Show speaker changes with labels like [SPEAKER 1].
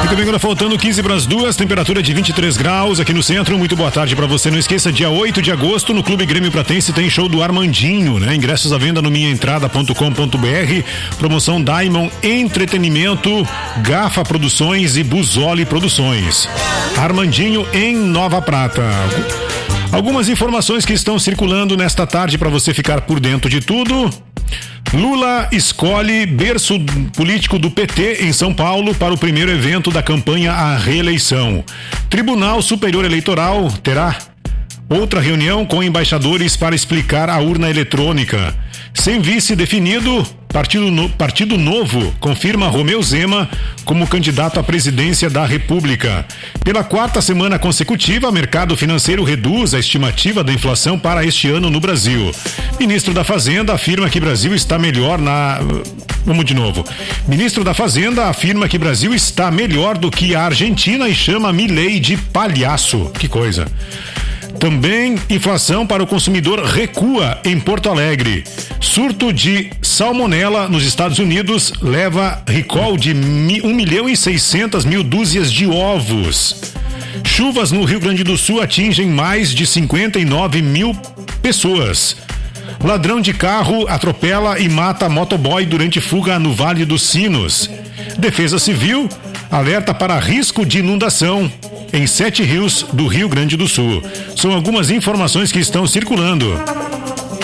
[SPEAKER 1] Muito bem, agora faltando 15 para as 2, temperatura de 23 graus aqui no centro. Muito boa tarde para você. Não esqueça, dia 8 de agosto no Clube Grêmio Pratense tem show do Armandinho, né? Ingressos à venda no minhaentrada.com.br. Promoção Diamond Entretenimento, Gafa Produções e Buzoli Produções. Armandinho em Nova Prata. Algumas informações que estão circulando nesta tarde para você ficar por dentro de tudo. Lula escolhe berço político do PT em São Paulo para o primeiro evento da campanha à reeleição. Tribunal Superior Eleitoral terá outra reunião com embaixadores para explicar a urna eletrônica. Sem vice definido, Partido Novo confirma Romeu Zema como candidato à presidência da República. Pela quarta semana consecutiva, mercado financeiro reduz a estimativa da inflação para este ano no Brasil. Ministro da Fazenda afirma que Brasil está melhor Vamos de novo. Ministro da Fazenda afirma que Brasil está melhor do que a Argentina e chama Milei de palhaço. Que coisa. Também, inflação para o consumidor recua em Porto Alegre. Surto de salmonela nos Estados Unidos leva recall de 1.600.000 dúzias de ovos. Chuvas no Rio Grande do Sul atingem mais de 59 mil pessoas. Ladrão de carro atropela e mata motoboy durante fuga no Vale dos Sinos. Defesa Civil alerta para risco de inundação em 7 rios do Rio Grande do Sul. São algumas informações que estão circulando.